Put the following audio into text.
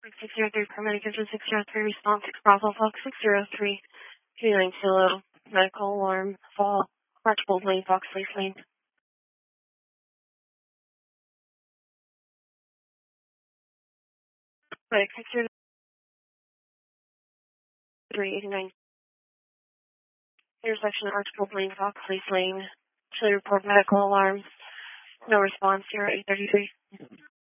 603 paramedic engine 603 response 6 Bravo Fox 603 39 Kilo medical alarm fall Archibald Lane Fox Lake Lane. Medic 60389 intersection Archibald Lane Fox Lake Lane. Should report medical alarm. No response 0833.